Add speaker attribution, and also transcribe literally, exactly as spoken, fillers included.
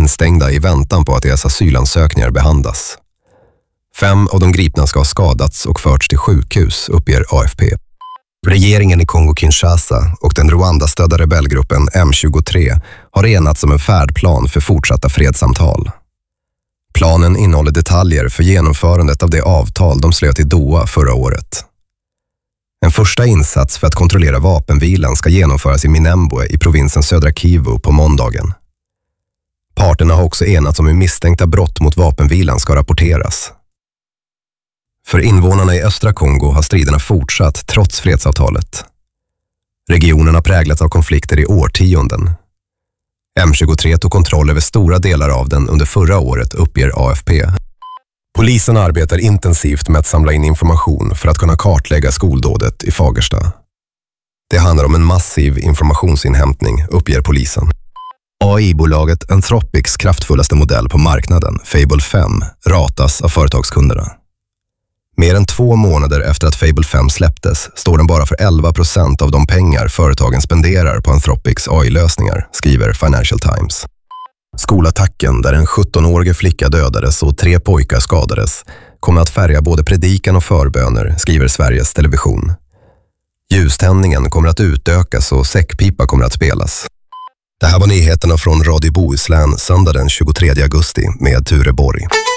Speaker 1: instängda i väntan på att deras asylansökningar behandlas. Fem av de gripna ska ha skadats och förts till sjukhus, uppger A F P. Regeringen i Kongo-Kinshasa och den Rwanda-stödda rebellgruppen M tjugotre har enats om en färdplan för fortsatta fredssamtal. Planen innehåller detaljer för genomförandet av det avtal de slöt i Doha förra året. En första insats för att kontrollera vapenvilan ska genomföras i Minembwe i provinsen Södra Kivu på måndagen. Parterna har också enats om hur misstänkta brott mot vapenvilan ska rapporteras. För invånarna i östra Kongo har striderna fortsatt trots fredsavtalet. Regionen har präglats av konflikter i årtionden. M tjugotre tog kontroll över stora delar av den under förra året, uppger A F P. Polisen arbetar intensivt med att samla in information för att kunna kartlägga skoldådet i Fagersta. Det handlar om en massiv informationsinhämtning, uppger polisen. A I-bolaget Anthropics kraftfullaste modell på marknaden, Fable fem, ratas av företagskunderna. Mer än två månader efter att Fable fem släpptes står den bara för elva procent av de pengar företagen spenderar på Anthropics A I-lösningar, skriver Financial Times. Skolattacken, där en sjuttonårig flicka dödades och tre pojkar skadades, kommer att färga både predikan och förböner, skriver Sveriges Television. Ljuständningen kommer att utökas och säckpipa kommer att spelas. Det här var nyheterna från Radio Bohuslän söndag den tjugotredje augusti med Ture Borg.